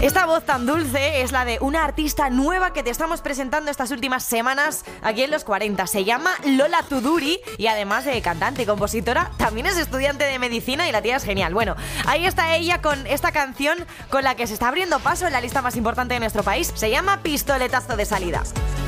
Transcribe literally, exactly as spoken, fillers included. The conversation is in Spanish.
Esta voz tan dulce es la de una artista nueva que te estamos presentando estas últimas semanas aquí en Los cuarenta. Se llama Lola Zuduri y además de cantante y compositora, también es estudiante de medicina y la tía es genial. Bueno, ahí está ella con esta canción con la que se está abriendo paso en la lista más importante de nuestro país. Se llama Pistoletazo de salida.